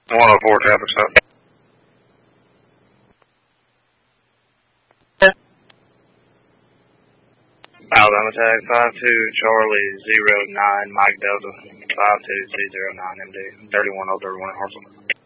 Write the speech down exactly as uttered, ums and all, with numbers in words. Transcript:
one oh four traffic stop. Alabama tag five two Charlie zero nine Mike Delta five two C zero nine M D thirty one oh thirty one Hartsel.